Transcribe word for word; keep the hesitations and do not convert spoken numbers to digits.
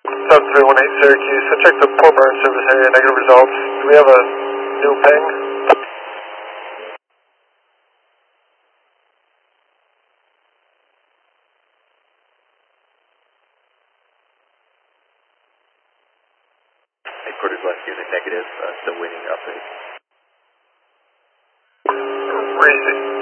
seven three one eight Syracuse. I checked the port burn service area, negative results. Do we have a new ping? Headquarters left unit negative, uh, still waiting update. Raising.